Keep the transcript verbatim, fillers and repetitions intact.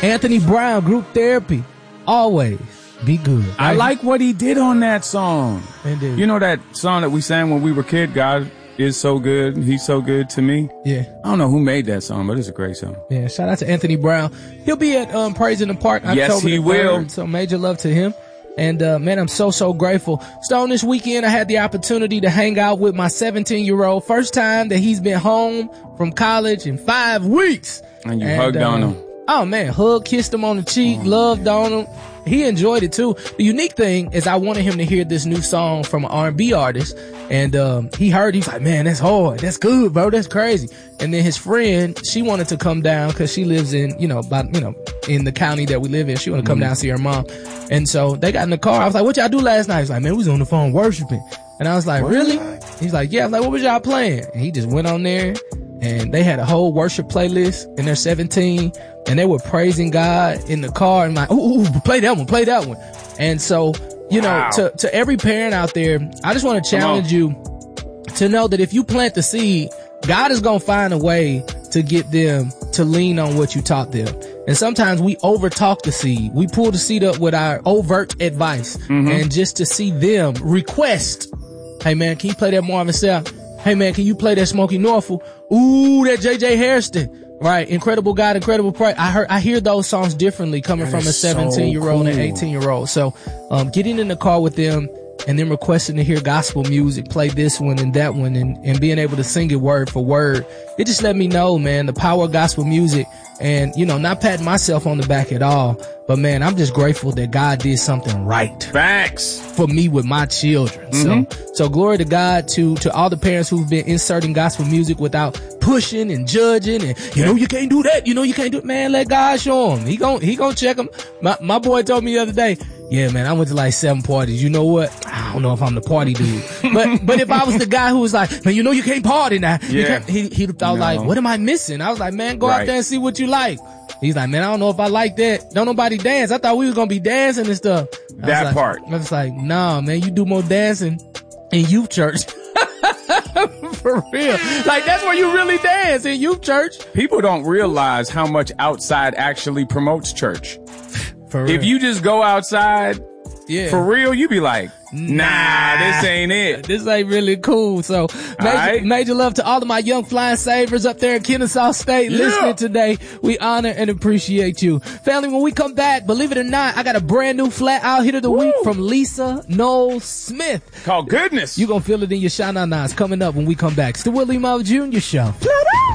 Anthony Brown, Group Therapy. Always be good. Right? I like what he did on that song. Indeed. You know that song that we sang when we were kids, God is so good, he's so good to me? Yeah. I don't know who made that song, but it's a great song. Yeah, shout out to Anthony Brown. He'll be at um, Praise in the Park October yes, he the will. third, so major love to him. And, uh, man, I'm so, so grateful. Stone, this weekend I had the opportunity to hang out with my seventeen-year-old. First time that he's been home from college in five weeks. And you and, hugged uh, on him. Oh, man, hugged, kissed him on the cheek, oh, loved on him. He enjoyed it too. The unique thing is I wanted him to hear this new song from an R and B artist. And, um, he heard, he's like, man, that's hard. That's good, bro. That's crazy. And then his friend, she wanted to come down cause she lives in, you know, about, you know, in the county that we live in. She wanted to come mm-hmm. down and see her mom. And so they got in the car. I was like, what y'all do last night? He's like, man, we was on the phone worshiping. And I was like, what? Really? He's like, yeah. I was like, what was y'all playing? And he just went on there and they had a whole worship playlist and they're seventeen and they were praising God in the car and like, ooh, ooh, play that one, play that one. And so, you wow. know, to, to every parent out there, I just want to challenge you to know that if you plant the seed, God is going to find a way to get them to lean on what you taught them. And sometimes we over talk the seed. We pull the seed up with our overt advice mm-hmm. and just to see them request, hey man, can you play that Marvin Sapp? Hey man, can you play that Smokey Norfolk? Ooh, that J J Hairston. Right. Incredible God, incredible praise. I heard, I hear those songs differently coming that from a seventeen year old so cool. and eighteen year old. So, um, getting in the car with them and then requesting to hear gospel music, play this one and that one and, and being able to sing it word for word. It just let me know, man, the power of gospel music and, you know, not patting myself on the back at all. But man, I'm just grateful that God did something right. Facts. For me with my children. Mm-hmm. So, so glory to God to, to all the parents who've been inserting gospel music without pushing and judging and, you know, you can't do that. You know, you can't do it. Man, let God show him. He gon', he gon' check him. My, my boy told me the other day, yeah, man, I went to like seven parties. You know what? I don't know if I'm the party dude. But, but if I was the guy who was like, man, you know, you can't party now. Yeah. He, he thought no. like, what am I missing? I was like, man, go right. out there and see what you like. He's like, man, I don't know if I like that. Don't nobody dance. I thought we was going to be dancing and stuff. I that like, part. I was like, nah, man, you do more dancing in youth church. For real. Like, that's where you really dance, in youth church. People don't realize how much outside actually promotes church. For real. If you just go outside, yeah, for real, you be like, nah, this ain't it. This ain't really cool. So major, right. major love to all of my young flying savers up there in Kennesaw State yeah. listening today. We honor and appreciate you. Family, when we come back, believe it or not, I got a brand new flat out hit of the Woo. week from Lisa Noel Smith. Called Goodness. You're going to feel it in your Sha-Na-Nas coming up when we come back. It's the Willie Mo Junior Show.